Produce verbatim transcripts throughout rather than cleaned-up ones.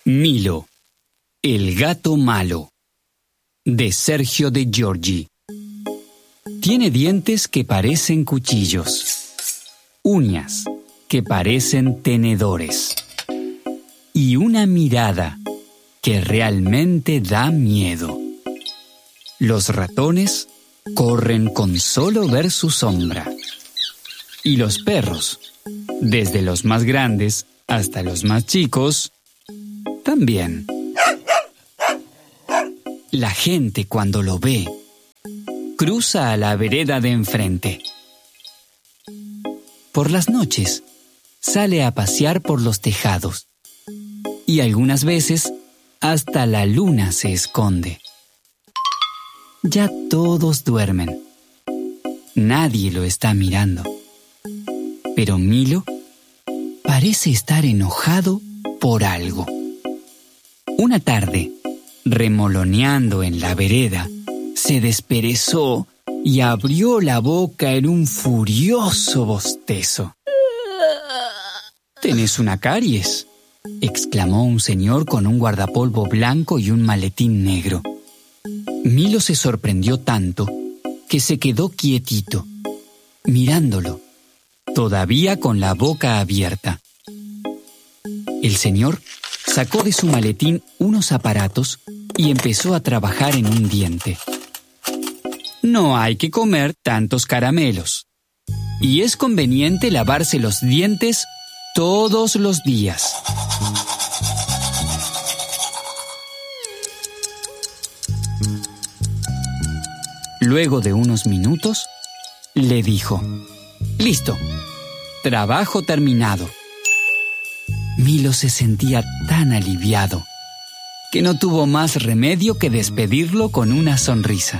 Milo, el gato malo, de Sergio De Giorgi. Tiene dientes que parecen cuchillos, uñas que parecen tenedores y una mirada que realmente da miedo. Los ratones corren con solo ver su sombra. Y los perros, desde los más grandes hasta los más chicos, también. La gente, cuando lo ve, cruza a la vereda de enfrente. Por las noches, sale a pasear por los tejados. Y algunas veces, hasta la luna se esconde. Ya todos duermen. Nadie lo está mirando. Pero Milo parece estar enojado por algo. Una tarde, remoloneando en la vereda, se desperezó y abrió la boca en un furioso bostezo. «¿Tenés una caries?», exclamó un señor con un guardapolvo blanco y un maletín negro. Milo se sorprendió tanto que se quedó quietito, mirándolo, todavía con la boca abierta. El señor sacó de su maletín unos aparatos y empezó a trabajar en un diente. No hay que comer tantos caramelos. Y es conveniente lavarse los dientes todos los días. Luego de unos minutos, le dijo: «Listo, trabajo terminado». Milo se sentía tan aliviado que no tuvo más remedio que despedirlo con una sonrisa.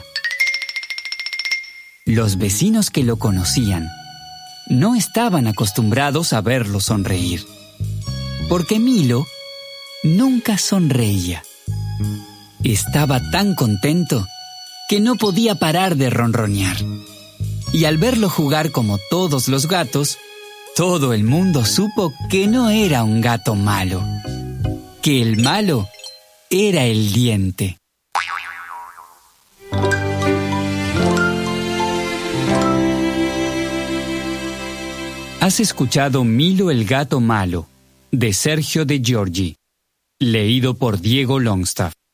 Los vecinos que lo conocían no estaban acostumbrados a verlo sonreír, porque Milo nunca sonreía. Estaba tan contento que no podía parar de ronronear. Y al verlo jugar como todos los gatos, todo el mundo supo que no era un gato malo, que el malo era el diente. Has escuchado Milo el gato malo, de Sergio De Giorgi, leído por Diego Longstaff.